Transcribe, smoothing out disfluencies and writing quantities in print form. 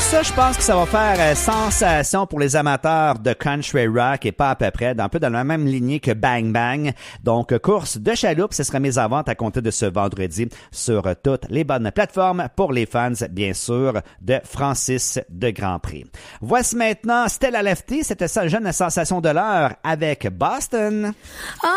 Ça, je pense que ça va faire sensation pour les amateurs de country rock et pas à peu près, un peu dans la même lignée que Bang Bang. Donc, course de chaloupe, ce sera mise en vente à compter de ce vendredi sur toutes les bonnes plateformes pour les fans, bien sûr, de Francis de Grand Prix. Voici maintenant Stella Lefty, cette jeune sensation de l'heure avec Boston.